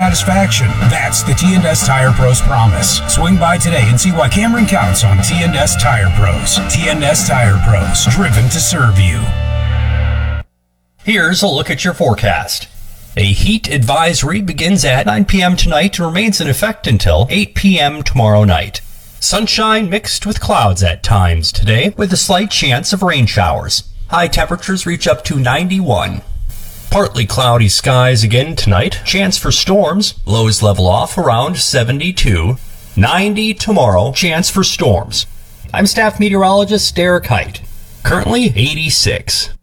satisfaction. That's the T&S Tire Pros promise. Swing by today and see why Cameron counts on T&S Tire Pros. T&S Tire Pros, driven to serve you. Here's a look at your forecast. A heat advisory begins at 9 p.m. tonight and remains in effect until 8 p.m. tomorrow night. Sunshine mixed with clouds at times today, with a slight chance of rain showers. High temperatures reach up to 91. Partly cloudy skies again tonight. Chance for storms. Lows level off around 72. 90 tomorrow. Chance for storms. I'm staff meteorologist Derek Height. Currently 86.